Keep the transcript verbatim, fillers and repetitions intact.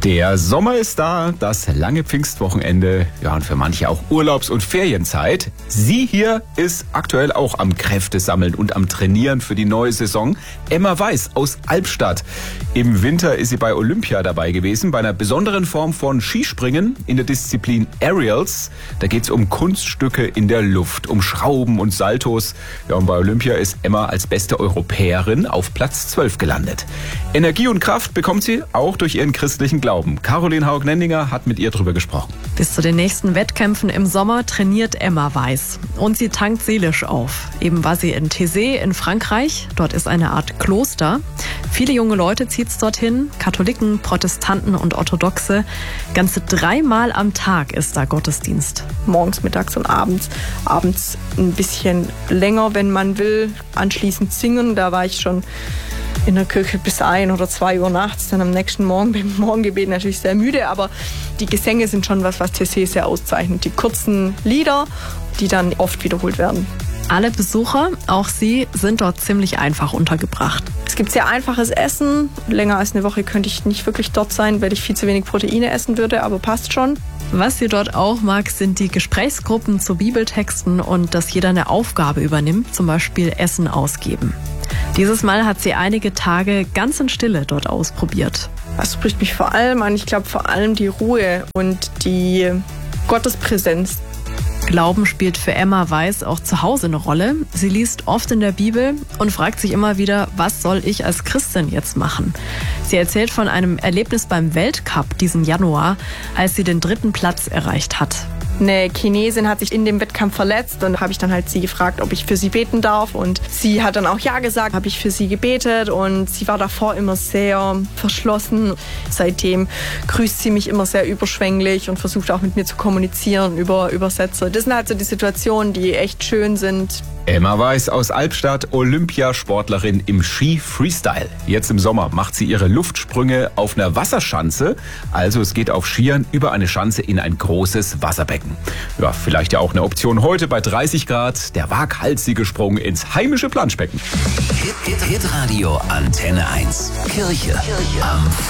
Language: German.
Der Sommer ist da, das lange Pfingstwochenende, ja und für manche auch Urlaubs- und Ferienzeit. Sie hier ist aktuell auch am Kräftesammeln und am Trainieren für die neue Saison. Emma Weiß aus Albstadt. Im Winter ist sie bei Olympia dabei gewesen, bei einer besonderen Form von Skispringen in der Disziplin Aerials. Da geht es um Kunststücke in der Luft, um Schrauben und Saltos. Ja, und bei Olympia ist Emma als beste Europäerin auf Platz zwölf gelandet. Energie und Kraft bekommt sie auch durch ihren christlichen Glauben. Caroline Haug-Nendinger hat mit ihr drüber gesprochen. Bis zu den nächsten Wettkämpfen im Sommer trainiert Emma Weiß. Und sie tankt seelisch auf. Eben war sie in Thésée in Frankreich. Dort ist eine Art Kloster. Viele junge Leute zieht es dorthin. Katholiken, Protestanten und Orthodoxe. Ganze dreimal am Tag ist da Gottesdienst. Morgens, mittags und abends. Abends ein bisschen länger, wenn man will. Anschließend singen. Da war ich schon in der Kirche bis ein oder zwei Uhr nachts, dann am nächsten Morgen beim Morgengebet natürlich sehr müde, aber die Gesänge sind schon was, was Thésée sehr auszeichnet. Die kurzen Lieder, die dann oft wiederholt werden. Alle Besucher, auch sie, sind dort ziemlich einfach untergebracht. Es gibt sehr einfaches Essen. Länger als eine Woche könnte ich nicht wirklich dort sein, weil ich viel zu wenig Proteine essen würde, aber passt schon. Was sie dort auch mag, sind die Gesprächsgruppen zu Bibeltexten und dass jeder eine Aufgabe übernimmt, zum Beispiel Essen ausgeben. Dieses Mal hat sie einige Tage ganz in Stille dort ausprobiert. Das spricht mich vor allem an. Ich glaube vor allem die Ruhe und die Gottespräsenz. Glauben spielt für Emma Weiß auch zu Hause eine Rolle. Sie liest oft in der Bibel und fragt sich immer wieder, was soll ich als Christin jetzt machen? Sie erzählt von einem Erlebnis beim Weltcup diesen Januar, als sie den dritten Platz erreicht hat. Eine Chinesin hat sich in dem Wettkampf verletzt und habe ich dann halt sie gefragt, ob ich für sie beten darf, und sie hat dann auch ja gesagt, habe ich für sie gebetet, und sie war davor immer sehr verschlossen. Seitdem grüßt sie mich immer sehr überschwänglich und versucht auch mit mir zu kommunizieren über Übersetzer. Das sind halt so die Situationen, die echt schön sind. Emma Weiß aus Albstadt, Olympiasportlerin im Ski-Freestyle. Jetzt im Sommer macht sie ihre Luftsprünge auf einer Wasserschanze. Also es geht auf Skiern über eine Schanze in ein großes Wasserbecken. Ja, vielleicht ja auch eine Option heute bei dreißig Grad. Der waghalsige Sprung ins heimische Planschbecken. Hit, Hit, Hit Radio Antenne eins. Kirche. Kirche. Am